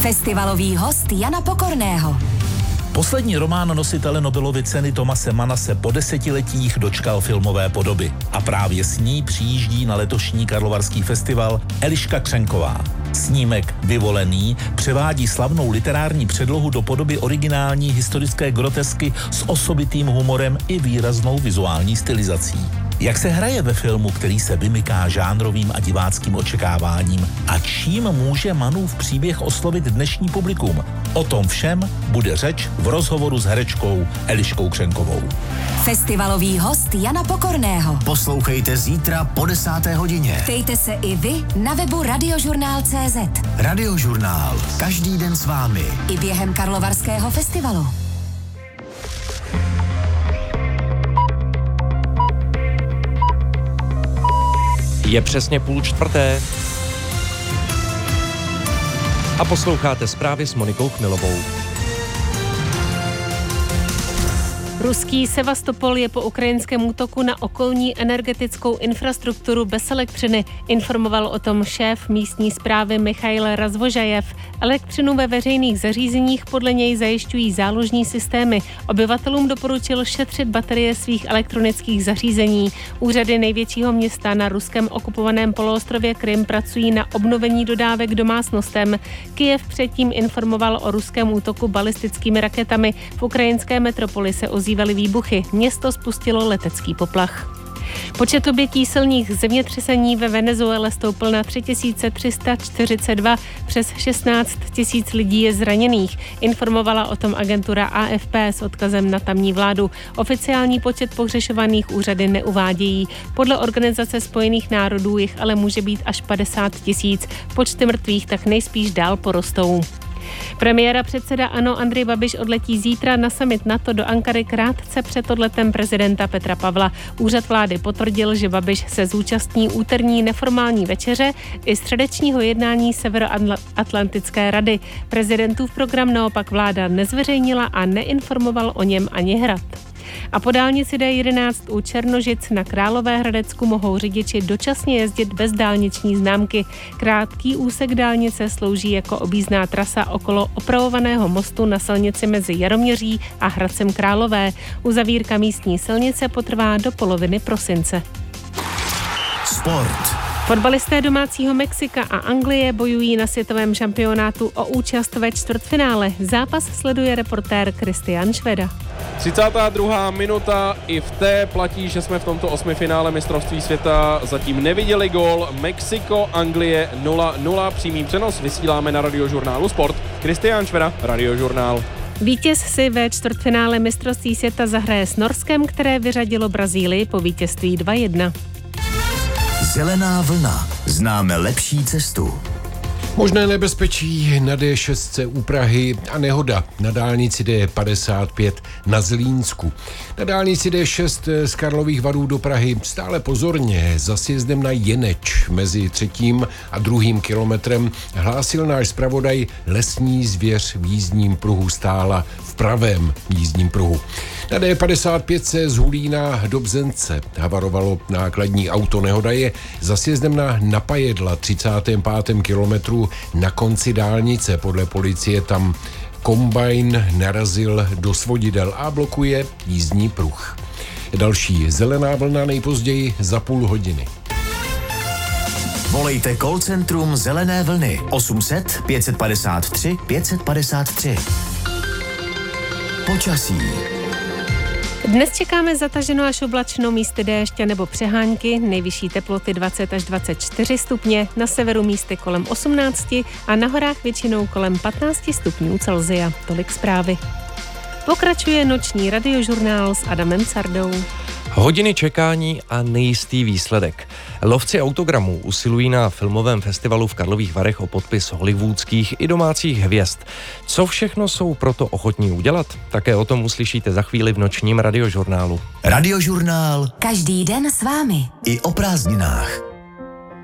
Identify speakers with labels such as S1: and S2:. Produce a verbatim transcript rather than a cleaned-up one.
S1: Festivalový host Jana Pokorného.
S2: Poslední román nositele Nobelovy ceny Thomase Manna se po desetiletích dočkal filmové podoby. A právě s ní přijíždí na letošní Karlovarský festival Eliška Křenková. Snímek Vyvolený převádí slavnou literární předlohu do podoby originální historické grotesky s osobitým humorem i výraznou vizuální stylizací. Jak se hraje ve filmu, který se vymyká žánrovým a diváckým očekáváním a čím může Mannův příběh oslovit dnešní publikum? O tom všem bude řeč v rozhovoru s herečkou Eliškou Křenkovou.
S1: Festivalový host Jana Pokorného.
S3: Poslouchejte zítra po desáté hodině.
S1: Ptejte se i vy na webu radiožurnál tečka cé zet.
S3: Radiožurnál. Každý den s vámi.
S1: I během Karlovarského festivalu.
S4: Je přesně půl čtvrté a posloucháte zprávy s Monikou Chmilovou.
S5: Ruský Sevastopol je po ukrajinském útoku na okolní energetickou infrastrukturu bez elektřiny. Informoval o tom šéf místní správy Michail Razvožajev. Elektřinu ve veřejných zařízeních podle něj zajišťují záložní systémy. Obyvatelům doporučil šetřit baterie svých elektronických zařízení. Úřady největšího města na ruském okupovaném poloostrově Krym pracují na obnovení dodávek domácnostem. Kyjev předtím informoval o ruském útoku balistickými raketami. V ukrajinské metropoli se ozývaly výbuchy. Město spustilo letecký poplach. Počet obětí silných zemětřesení ve Venezuele stoupl na tři tisíce tři sta čtyřicet dva, přes šestnáct tisíc lidí je zraněných. Informovala o tom agentura A F P s odkazem na tamní vládu. Oficiální počet pohřešovaných úřady neuvádějí. Podle Organizace spojených národů jich ale může být až padesát tisíc. Počty mrtvých tak nejspíš dál porostou. Premiéra předseda ANO Andrej Babiš odletí zítra na summit NATO do Ankary krátce před odletem prezidenta Petra Pavla. Úřad vlády potvrdil, že Babiš se zúčastní úterní neformální večeře i středečního jednání Severoatlantické rady. Prezidentův program naopak vláda nezveřejnila a neinformoval o něm ani Hrad. A po dálnici D jedenáct u Černožic na Královéhradecku mohou řidiči dočasně jezdit bez dálniční známky. Krátký úsek dálnice slouží jako objízdná trasa okolo opravovaného mostu na silnici mezi Jaroměří a Hradcem Králové. Uzavírka místní silnice potrvá do poloviny prosince.
S3: Sport.
S5: Fotbalisté domácího Mexika a Anglie bojují na světovém šampionátu o účast ve čtvrtfinále. Zápas sleduje reportér Kristian Šveda.
S6: třicátá druhá minuta, i v té platí, že jsme v tomto osmifinále mistrovství světa zatím neviděli gól. Mexiko, Anglie nula nula, přímý přenos vysíláme na Radiožurnálu Sport. Kristian Šveda, Radiožurnál.
S5: Vítěz si ve čtvrtfinále mistrovství světa zahraje s Norskem, které vyřadilo Brazílii po vítězství dva jedna.
S3: Zelená vlna. Známe lepší cestu.
S7: Možné nebezpečí na D šest u Prahy a nehoda na dálnici D padesát pět na Zlínsku. Na dálnici D šest z Karlových Varů do Prahy stále pozorně za sjezdem na Jeneč mezi třetím a druhým kilometrem hlásil náš zpravodaj lesní zvěř v jízdním pruhu stála v pravém jízdním pruhu. Na D padesát pět se z Hulína do Bzence havarovalo nákladní auto. Nehoda je za sjezdem na Napajedla třicátém pátém kilometru na konci dálnice. Podle policie tam kombajn narazil do svodidel a blokuje jízdní pruh. Další zelená vlna nejpozději za půl hodiny.
S3: Volejte call centrum Zelené vlny osm set pět padesát tři pět padesát tři. Počasí.
S5: Dnes čekáme zataženou až oblačnou, místy déšť nebo přehánky, nejvyšší teploty dvacet až dvacet čtyři stupně, na severu místy kolem osmnáct a na horách většinou kolem patnáct stupňů Celsia. Tolik zprávy. Pokračuje noční radiožurnál s Adamem Sardou.
S4: Hodiny čekání a nejistý výsledek. Lovci autogramů usilují na filmovém festivalu v Karlových Varech o podpis hollywoodských i domácích hvězd. Co všechno jsou proto ochotní udělat? Také o tom uslyšíte za chvíli v nočním radiožurnálu.
S3: Radiožurnál.
S1: Každý den s vámi.
S3: I o prázdninách.